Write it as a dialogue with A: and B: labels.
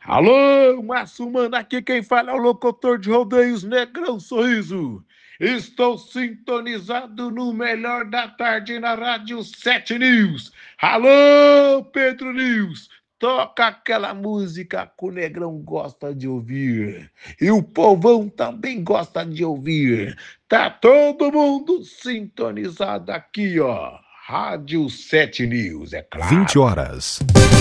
A: Alô, Márcio Mano, aqui quem fala é o locutor de rodeios Negrão Sorriso. Estou sintonizado no melhor da tarde na Rádio 7 News. Alô, Pedro News, toca aquela música que o Negrão gosta de ouvir. E o povão também gosta de ouvir. Tá todo mundo sintonizado aqui, ó. Rádio 7 News, é
B: 20
A: claro.
B: horas.